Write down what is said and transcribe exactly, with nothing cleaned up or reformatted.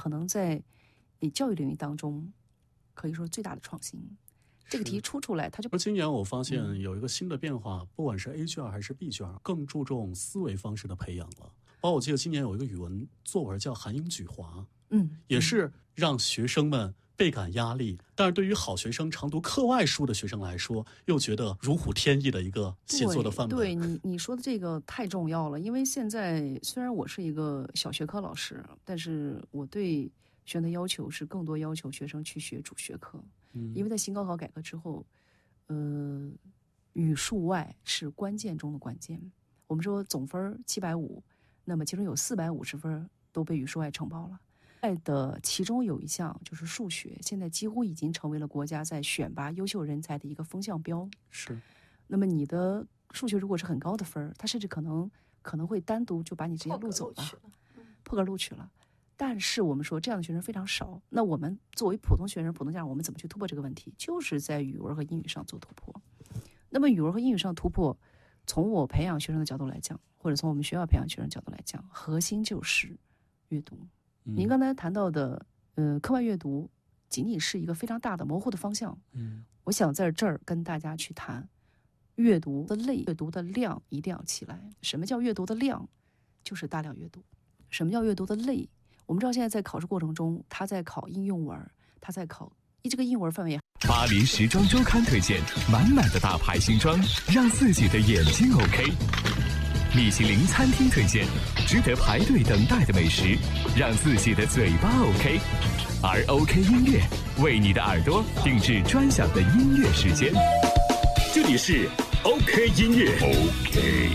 可能在你教育领域当中可以说最大的创新。这个题出出来，它就。 而今年我发现有一个新的变化，嗯、不管是 A 卷还是 B 卷，更注重思维方式的培养了。包括我记得今年有一个语文作文叫《韩英举华》， 嗯， 也是让学生们倍感压力，但是对于好学生、常读课外书的学生来说，又觉得如虎添翼的一个写作的范本。 对，对你你说的这个太重要了，因为现在虽然我是一个小学科老师，但是我对学生的要求是更多要求学生去学主学科。因为在新高考改革之后，呃，语数外是关键中的关键。我们说总分七百五，那么其中有四百五十分都被语数外承包了。爱的其中有一项就是数学，现在几乎已经成为了国家在选拔优秀人才的一个风向标。 是。 那么你的数学如果是很高的分，它甚至可能可能会单独就把你直接录走了，破格录取了。但是我们说这样的学生非常少，那我们作为普通学生、普通家长，我们怎么去突破这个问题？就是在语文和英语上做突破。那么语文和英语上突破，从我培养学生的角度来讲，或者从我们学校培养学生角度来讲，核心就是阅读。嗯、您刚才谈到的，呃，课外阅读仅仅是一个非常大的模糊的方向。嗯，我想在这儿跟大家去谈阅读的类、阅读的量一定要起来。什么叫阅读的量？就是大量阅读。什么叫阅读的类？我们知道现在在考试过程中，他在考应用文，他在考这个应用文范围。 巴黎时装周刊推荐满满的大牌新装，让自己的眼睛 OK。米其林餐厅推荐值得排队等待的美食，让自己的嘴巴 OK。而 OK 音乐为你的耳朵定制专享的音乐时间。这里是 OK 音乐 OK。